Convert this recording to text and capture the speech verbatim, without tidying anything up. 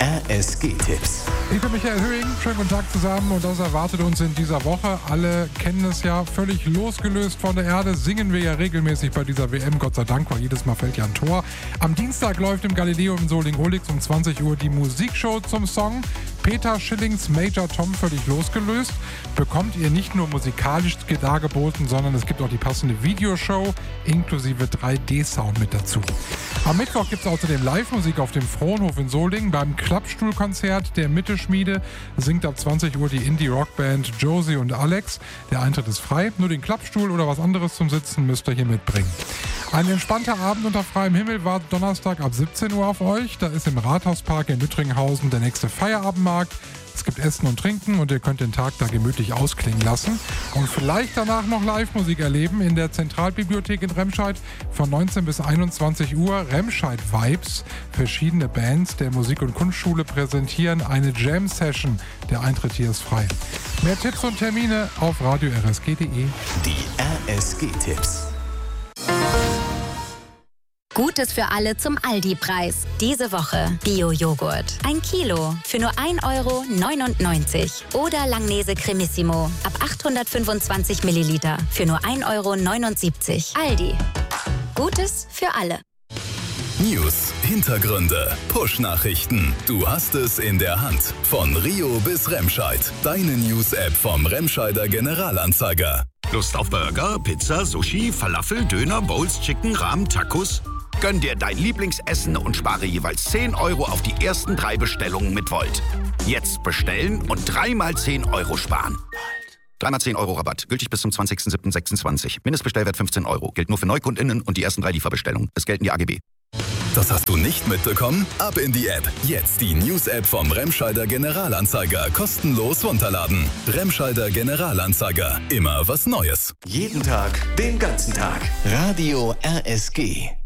R S G-Tipps. Ich bin Michael Höhing, schönen guten Tag zusammen und das erwartet uns in dieser Woche. Alle kennen es ja, völlig losgelöst von der Erde singen wir ja regelmäßig bei dieser W M, Gott sei Dank, weil jedes Mal fällt ja ein Tor. Am Dienstag läuft im Galileo im Soling-Olix um zwanzig Uhr die Musikshow zum Song. Peter Schillings Major Tom völlig losgelöst. Bekommt ihr nicht nur musikalisch dargeboten, sondern es gibt auch die passende Videoshow inklusive drei D-Sound mit dazu. Am Mittwoch gibt es außerdem Live-Musik auf dem Frohnhof in Solingen. Beim Klappstuhlkonzert der Mittelschmiede singt ab zwanzig Uhr die Indie-Rock-Band Josie und Alex. Der Eintritt ist frei, nur den Klappstuhl oder was anderes zum Sitzen müsst ihr hier mitbringen. Ein entspannter Abend unter freiem Himmel wartet Donnerstag ab siebzehn Uhr auf euch. Da ist im Rathauspark in Lüttringhausen der nächste Feierabendmarkt. Es gibt Essen und Trinken und ihr könnt den Tag da gemütlich ausklingen lassen. Und vielleicht danach noch Live-Musik erleben in der Zentralbibliothek in Remscheid von neunzehn bis einundzwanzig Uhr. Remscheid Vibes. Verschiedene Bands der Musik- und Kunstschule präsentieren eine Jam-Session. Der Eintritt hier ist frei. Mehr Tipps und Termine auf radio r s g punkt d e. Die R S G-Tipps. Gutes für alle zum Aldi-Preis. Diese Woche Bio-Joghurt. Ein Kilo für nur ein Euro neunundneunzig. Oder Langnese Cremissimo ab achthundertfünfundzwanzig Milliliter für nur ein Euro neunundsiebzig. Aldi. Gutes für alle. News, Hintergründe, Push-Nachrichten. Du hast es in der Hand. Von Rio bis Remscheid. Deine News-App vom Remscheider Generalanzeiger. Lust auf Burger, Pizza, Sushi, Falafel, Döner, Bowls, Chicken, Rahmen, Tacos? Gönn dir dein Lieblingsessen und spare jeweils zehn Euro auf die ersten drei Bestellungen mit Volt. Jetzt bestellen und dreimal zehn Euro sparen. Dreimal zehn Euro Rabatt. Gültig bis zum zwanzigsten siebten sechsundzwanzig. Mindestbestellwert fünfzehn Euro. Gilt nur für NeukundInnen und die ersten drei Lieferbestellungen. Es gelten die A G B. Das hast du nicht mitbekommen? Ab in die App. Jetzt die News-App vom Remscheider Generalanzeiger. Kostenlos runterladen. Remscheider Generalanzeiger. Immer was Neues. Jeden Tag, den ganzen Tag. Radio R S G.